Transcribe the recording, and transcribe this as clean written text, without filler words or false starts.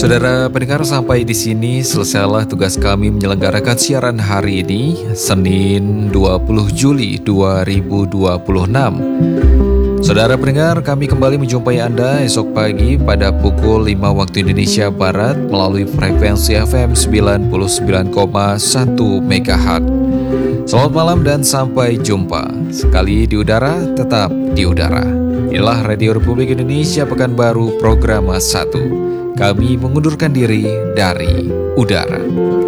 Saudara pendengar, sampai di sini selesailah tugas kami menyelenggarakan siaran hari ini, Senin 20 Juli 2026. Saudara pendengar, kami kembali menjumpai Anda esok pagi pada pukul 5 waktu Indonesia Barat melalui frekuensi FM 99,1 MHz. Selamat malam dan sampai jumpa. Sekali di udara, tetap di udara. Inilah Radio Republik Indonesia Pekanbaru Program 1. Kami mengundurkan diri dari udara.